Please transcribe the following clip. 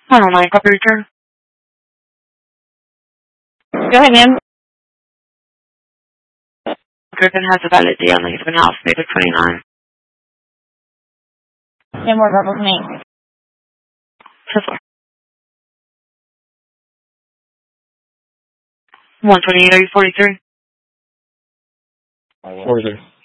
I don't know, copy return. Go ahead, ma'am. Griffin has a valid deal and he's been out May 29. And more verbal name. So far. 128, are you 43? 43.